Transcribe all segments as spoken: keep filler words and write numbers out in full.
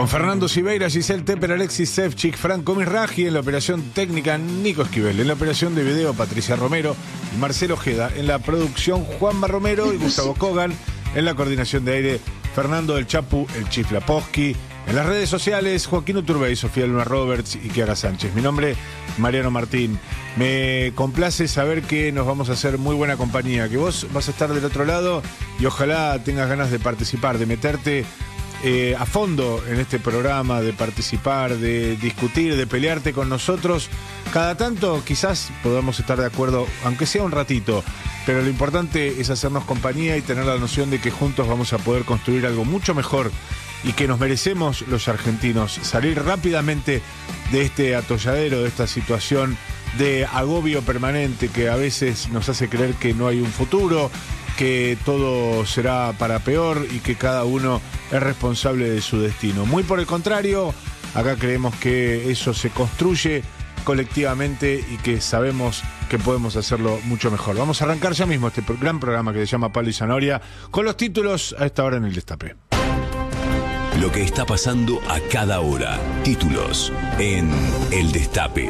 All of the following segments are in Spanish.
Con Fernando Siveira, Giselle Tepper, Alexis Sevchik, Franco Misraji en la operación técnica, Nico Esquivel en la operación de video, Patricia Romero y Marcelo Ojeda en la producción, Juanma Romero y Gustavo Kogan en la coordinación de aire, Fernando del Chapu, el Chiflaposki. En las redes sociales, Joaquín Uturbey, Sofía Luna Roberts y Kiara Sánchez. Mi nombre, Mariano Martín. Me complace saber que nos vamos a hacer muy buena compañía, que vos vas a estar del otro lado y ojalá tengas ganas de participar, de meterte eh, a fondo en este programa, de participar, de discutir, de pelearte con nosotros. Cada tanto quizás podamos estar de acuerdo, aunque sea un ratito, pero lo importante es hacernos compañía y tener la noción de que juntos vamos a poder construir algo mucho mejor y que nos merecemos los argentinos salir rápidamente de este atolladero, de esta situación de agobio permanente que a veces nos hace creer que no hay un futuro, que todo será para peor y que cada uno es responsable de su destino. Muy por el contrario, acá creemos que eso se construye colectivamente y que sabemos que podemos hacerlo mucho mejor. Vamos a arrancar ya mismo este gran programa que se llama Palo y Zanahoria con los títulos a esta hora en el Destape. Lo que está pasando a cada hora. Títulos en El Destape.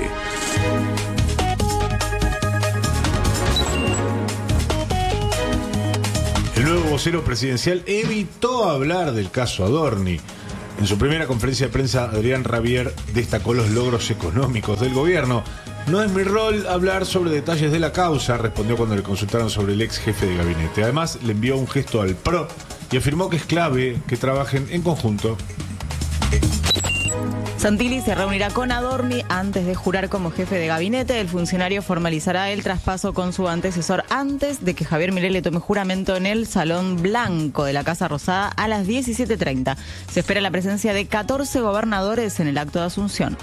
El nuevo vocero presidencial evitó hablar del caso Adorni. En su primera conferencia de prensa, Adrián Rabier destacó los logros económicos del gobierno. No es mi rol hablar sobre detalles de la causa, respondió cuando le consultaron sobre el ex jefe de gabinete. Además, le envió un gesto al P R O y afirmó que es clave que trabajen en conjunto. Santilli se reunirá con Adorni antes de jurar como jefe de gabinete. El funcionario formalizará el traspaso con su antecesor antes de que Javier Milei le tome juramento en el Salón Blanco de la Casa Rosada a las diecisiete treinta. Se espera la presencia de catorce gobernadores en el acto de asunción.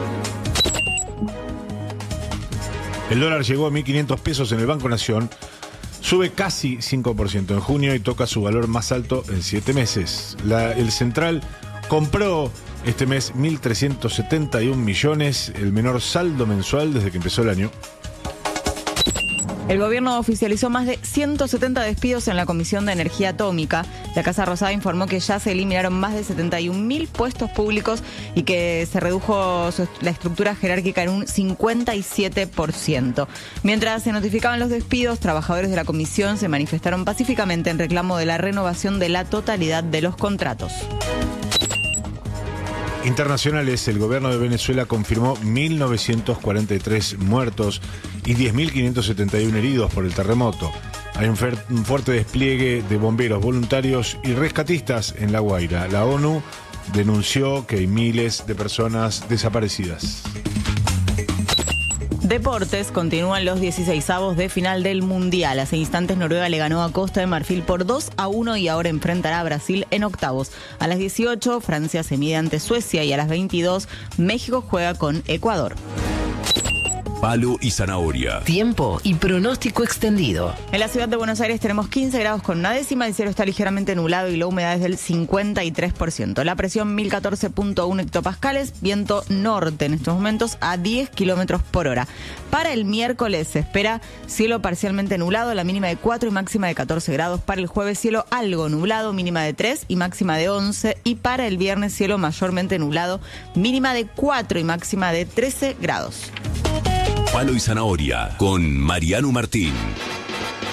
El dólar llegó a mil quinientos pesos en el Banco Nación. Sube casi cinco por ciento en junio y toca su valor más alto en siete meses. La, el Central compró este mes mil trescientos setenta y un millones, el menor saldo mensual desde que empezó el año. El gobierno oficializó más de ciento setenta despidos en la Comisión de Energía Atómica. La Casa Rosada informó que ya se eliminaron más de setenta y un mil puestos públicos y que se redujo su, la estructura jerárquica en un cincuenta y siete por ciento. Mientras se notificaban los despidos, trabajadores de la comisión se manifestaron pacíficamente en reclamo de la renovación de la totalidad de los contratos. Internacionales, el gobierno de Venezuela confirmó mil novecientos cuarenta y tres muertos y diez mil quinientos setenta y uno heridos por el terremoto. Hay un, fer- un fuerte despliegue de bomberos voluntarios y rescatistas en La Guaira. La ONU denunció que hay miles de personas desaparecidas. Deportes, continúan los dieciseisavos de final del Mundial. Hace instantes Noruega le ganó a Costa de Marfil por dos a uno y ahora enfrentará a Brasil en octavos. A las dieciocho, Francia se mide ante Suecia y a las veintidós, México juega con Ecuador. Palo y Zanahoria. Tiempo y pronóstico extendido. En la ciudad de Buenos Aires tenemos quince grados con una décima, el cielo está ligeramente nublado y la humedad es del cincuenta y tres por ciento. La presión mil catorce punto uno hectopascales, viento norte en estos momentos a diez kilómetros por hora. Para el miércoles se espera cielo parcialmente nublado, la mínima de cuatro y máxima de catorce grados. Para el jueves cielo algo nublado, mínima de tres y máxima de once. Y para el viernes cielo mayormente nublado, mínima de cuatro y máxima de trece grados. Palo y Zanahoria con Mariano Martín.